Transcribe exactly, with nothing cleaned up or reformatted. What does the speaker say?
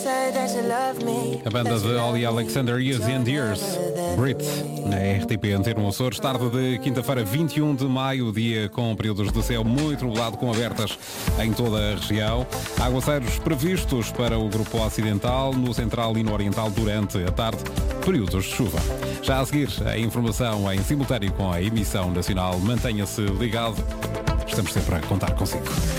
A banda de Holly Alexander Years and Years, Brit, na R T P Antena Açores, tarde de quinta-feira, vinte e um de maio, dia com períodos de céu muito nublado, com abertas em toda a região. Aguaceiros previstos para o grupo ocidental, no central e no oriental durante a tarde, períodos de chuva. Já a seguir, a informação em simultâneo com a emissão nacional. Mantenha-se ligado, estamos sempre a contar consigo.